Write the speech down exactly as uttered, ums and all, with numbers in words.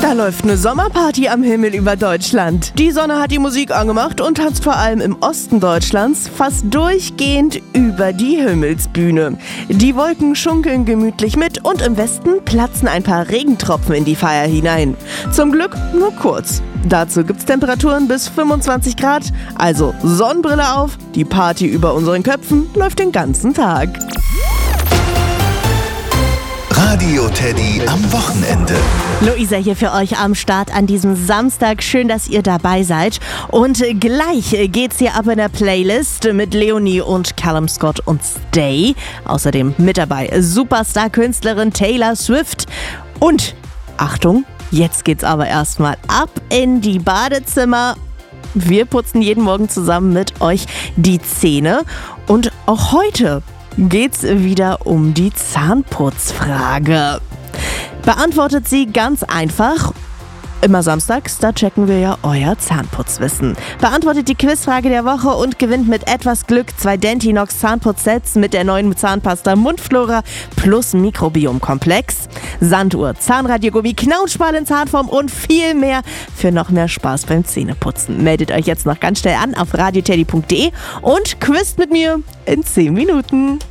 Da läuft eine Sommerparty am Himmel über Deutschland. Die Sonne hat die Musik angemacht und tanzt vor allem im Osten Deutschlands fast durchgehend über die Himmelsbühne. Die Wolken schunkeln gemütlich mit und im Westen platzen ein paar Regentropfen in die Feier hinein. Zum Glück nur kurz. Dazu gibt's Temperaturen bis fünfundzwanzig Grad, also Sonnenbrille auf, die Party über unseren Köpfen läuft den ganzen Tag. Radio Teddy am Wochenende. Luisa hier für euch am Start an diesem Samstag. Schön, dass ihr dabei seid. Und gleich geht's hier ab in der Playlist mit Leonie und Callum Scott und Stay. Außerdem mit dabei Superstar-Künstlerin Taylor Swift. Und Achtung, jetzt geht's aber erstmal ab in die Badezimmer. Wir putzen jeden Morgen zusammen mit euch die Zähne. Und auch heute geht's wieder um die Zahnputzfrage. Beantwortet sie ganz einfach. Immer samstags, da checken wir ja euer Zahnputzwissen. Beantwortet die Quizfrage der Woche und gewinnt mit etwas Glück zwei Dentinox Zahnputzsets mit der neuen Zahnpasta Mundflora plus Mikrobiomkomplex, Sanduhr, Zahnradiogummi, Knautschball in Zahnform und viel mehr für noch mehr Spaß beim Zähneputzen. Meldet euch jetzt noch ganz schnell an auf radioteddy punkt de und quizt mit mir in zehn Minuten.